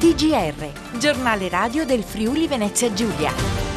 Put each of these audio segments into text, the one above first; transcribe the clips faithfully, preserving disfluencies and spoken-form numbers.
T G R, giornale radio del Friuli Venezia Giulia.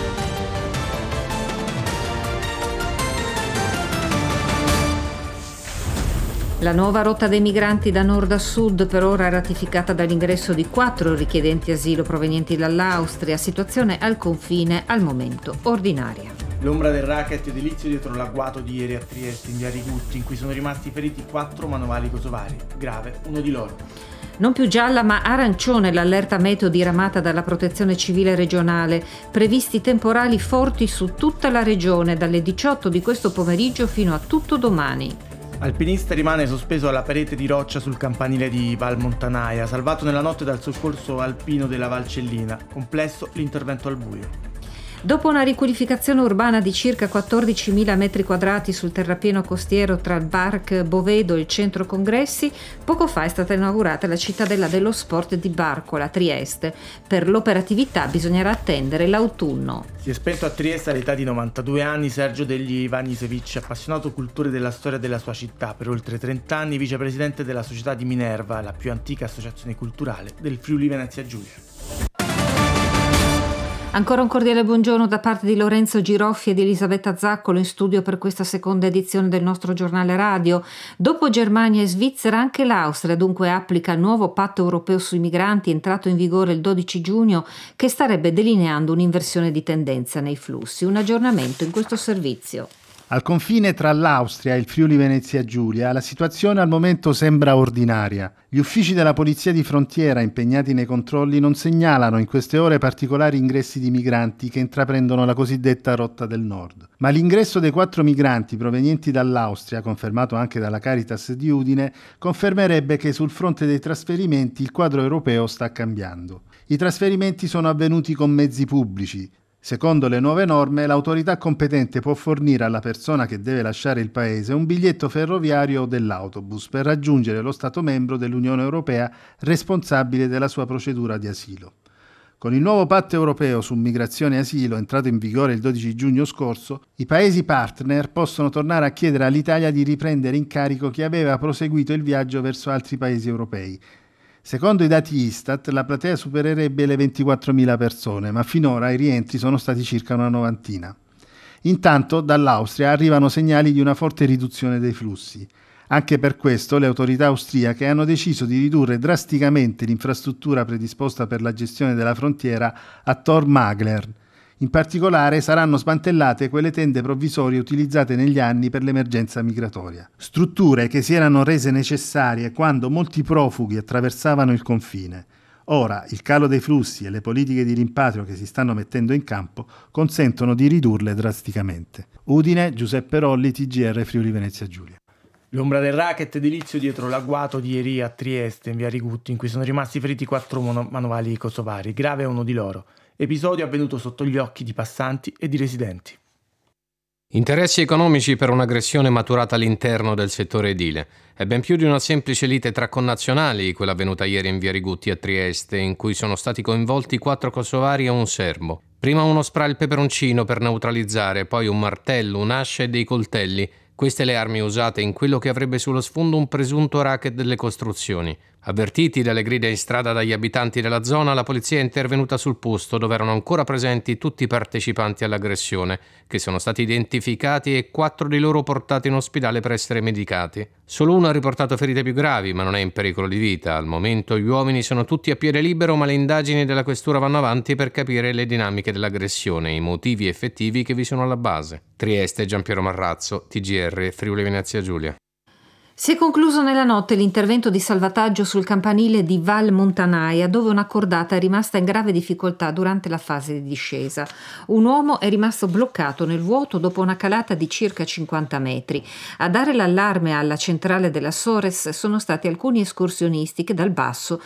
La nuova rotta dei migranti da nord a sud, per ora ratificata dall'ingresso di quattro richiedenti asilo provenienti dall'Austria, situazione al confine al momento ordinaria. L'ombra del racket edilizio dietro l'agguato di ieri a Trieste in via Rigutti, in cui sono rimasti feriti quattro manovali kosovari, grave uno di loro. Non più gialla ma arancione l'allerta meteo diramata dalla Protezione Civile regionale, previsti temporali forti su tutta la regione dalle diciotto di questo pomeriggio fino a tutto domani. Alpinista rimane sospeso alla parete di roccia sul campanile di Val Montanaia, salvato nella notte dal soccorso alpino della Valcellina. Complesso l'intervento al buio. Dopo una riqualificazione urbana di circa quattordicimila metri quadrati sul terrapieno costiero tra il Parc Bovedo e il centro congressi, poco fa è stata inaugurata la cittadella dello sport di Barcola, Trieste. Per l'operatività bisognerà attendere l'autunno. Si è spento a Trieste all'età di novantadue anni Sergio degli Ivanisevic, appassionato cultura e della storia della sua città, per oltre trenta anni vicepresidente della Società di Minerva, la più antica associazione culturale del Friuli Venezia Giulia. Ancora un cordiale buongiorno da parte di Lorenzo Giroffi e di Elisabetta Zaccolo in studio per questa seconda edizione del nostro giornale radio. Dopo Germania e Svizzera anche l'Austria dunque applica il nuovo patto europeo sui migranti entrato in vigore il dodici giugno, che starebbe delineando un'inversione di tendenza nei flussi. Un aggiornamento in questo servizio. Al confine tra l'Austria e il Friuli Venezia Giulia la situazione al momento sembra ordinaria. Gli uffici della Polizia di Frontiera impegnati nei controlli non segnalano in queste ore particolari ingressi di migranti che intraprendono la cosiddetta rotta del nord. Ma l'ingresso dei quattro migranti provenienti dall'Austria, confermato anche dalla Caritas di Udine, confermerebbe che sul fronte dei trasferimenti il quadro europeo sta cambiando. I trasferimenti sono avvenuti con mezzi pubblici. Secondo le nuove norme, l'autorità competente può fornire alla persona che deve lasciare il paese un biglietto ferroviario o dell'autobus per raggiungere lo Stato membro dell'Unione Europea responsabile della sua procedura di asilo. Con il nuovo patto europeo su migrazione e asilo, entrato in vigore il dodici giugno scorso, i Paesi partner possono tornare a chiedere all'Italia di riprendere in carico chi aveva proseguito il viaggio verso altri Paesi europei. Secondo i dati Istat, la platea supererebbe le ventiquattromila persone, ma finora i rientri sono stati circa una novantina. Intanto, dall'Austria arrivano segnali di una forte riduzione dei flussi. Anche per questo le autorità austriache hanno deciso di ridurre drasticamente l'infrastruttura predisposta per la gestione della frontiera a Tor Magler. In particolare saranno smantellate quelle tende provvisorie utilizzate negli anni per l'emergenza migratoria. Strutture che si erano rese necessarie quando molti profughi attraversavano il confine. Ora il calo dei flussi e le politiche di rimpatrio che si stanno mettendo in campo consentono di ridurle drasticamente. Udine, Giuseppe Rolli, T G R Friuli Venezia Giulia. L'ombra del racket edilizio dietro l'agguato di ieri a Trieste in via Rigutti, in cui sono rimasti feriti quattro mono- manovali kosovari, grave uno di loro. Episodio avvenuto sotto gli occhi di passanti e di residenti. Interessi economici per un'aggressione maturata all'interno del settore edile. È ben più di una semplice lite tra connazionali quella avvenuta ieri in via Rigutti a Trieste, in cui sono stati coinvolti quattro kosovari e un serbo. Prima uno spray al peperoncino per neutralizzare, poi un martello, un'ascia e dei coltelli. Queste le armi usate in quello che avrebbe sullo sfondo un presunto racket delle costruzioni. Avvertiti dalle grida in strada dagli abitanti della zona, la polizia è intervenuta sul posto dove erano ancora presenti tutti i partecipanti all'aggressione, che sono stati identificati e quattro di loro portati in ospedale per essere medicati. Solo uno ha riportato ferite più gravi, ma non è in pericolo di vita. Al momento gli uomini sono tutti a piede libero, ma le indagini della questura vanno avanti per capire le dinamiche dell'aggressione e i motivi effettivi che vi sono alla base. Trieste, Giampiero Marrazzo, T G R, Friuli Venezia Giulia. Si è concluso nella notte l'intervento di salvataggio sul campanile di Val Montanaia, dove una cordata è rimasta in grave difficoltà durante la fase di discesa. Un uomo è rimasto bloccato nel vuoto dopo una calata di circa cinquanta metri. A dare l'allarme alla centrale della Sores sono stati alcuni escursionisti che dal basso